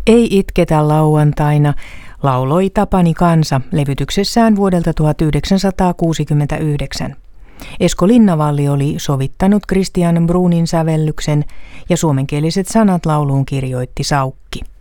Ei itketä lauantaina, lauloi Tapani Kansa levytyksessään vuodelta 1969. Esko Linnavalli oli sovittanut Christian Brunin sävellyksen ja suomenkieliset sanat lauluun kirjoitti Saukki.